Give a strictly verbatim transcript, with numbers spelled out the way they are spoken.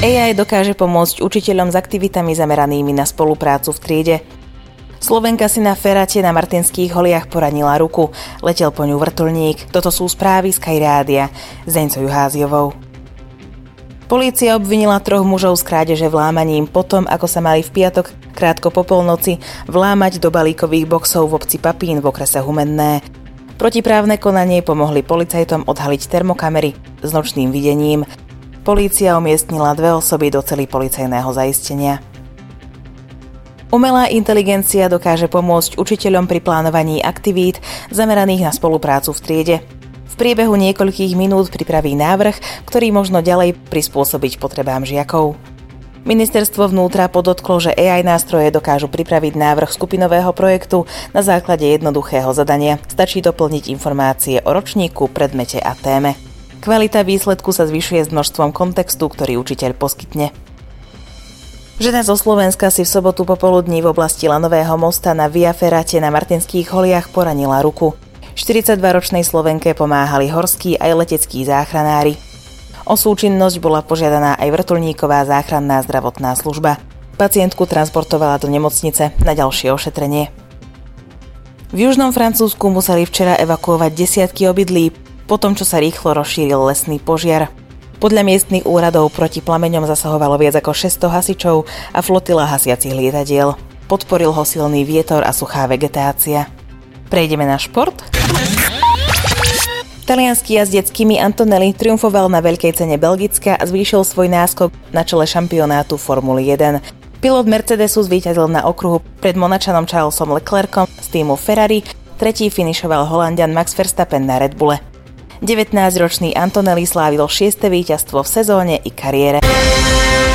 á í dokáže pomôcť učiteľom s aktivitami zameranými na spoluprácu v triede. Slovenka si na ferate na Martinských holiach poranila ruku. Letel po ňu vrtuľník. Toto sú správy z Sky Rádia s Deňcou Juháziovou. Polícia obvinila troch mužov z krádeže vlámaním potom, ako sa mali v piatok krátko po polnoci vlámať do balíkových boxov v obci Papín v okrese Humenné. Protiprávne konanie pomohli policajtom odhaliť termokamery s nočným videním. Polícia umiestnila dve osoby do cely policajného zaistenia. Umelá inteligencia dokáže pomôcť učiteľom pri plánovaní aktivít zameraných na spoluprácu v triede. V priebehu niekoľkých minút pripraví návrh, ktorý možno ďalej prispôsobiť potrebám žiakov. Ministerstvo vnútra podotklo, že á í nástroje dokážu pripraviť návrh skupinového projektu na základe jednoduchého zadania. Stačí doplniť informácie o ročníku, predmete a téme. Kvalita výsledku sa zvyšuje s množstvom kontextu, ktorý učiteľ poskytne. Žena zo Slovenska si v sobotu popoludní v oblasti Lanového mosta na Via Ferrate na Martinských holiach poranila ruku. štyridsaťdvaročnej Slovenke pomáhali horskí aj leteckí záchranári. O súčinnosť bola požiadaná aj vrtuľníková záchranná zdravotná služba. Pacientku transportovala do nemocnice na ďalšie ošetrenie. V južnom Francúzsku museli včera evakuovať desiatky obydlí, po tom, čo sa rýchlo rozšíril lesný požiar. Podľa miestnych úradov proti plameňom zasahovalo viac ako šesťsto hasičov a flotila hasiacich lietadiel. Podporil ho silný vietor a suchá vegetácia. Prejdeme na šport. Taliansky jazdec Kimi Antonelli triumfoval na veľkej cene Belgicka a zvýšil svoj náskok na čele šampionátu Formuly jeden. Pilot Mercedesu zvíťazil na okruhu pred Monačanom Charlesom Leclercom z týmu Ferrari, tretí finišoval Holanďan Max Verstappen na Red Bulle. devätnásťročný Antonelli slávil šieste víťazstvo v sezóne i kariére.